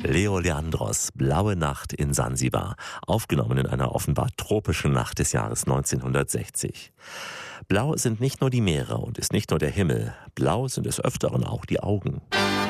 Leo Leandros, Blaue Nacht in Sansibar, aufgenommen in einer offenbar tropischen Nacht des Jahres 1960. Blau sind nicht nur die Meere und ist nicht nur der Himmel, blau sind des Öfteren auch die Augen.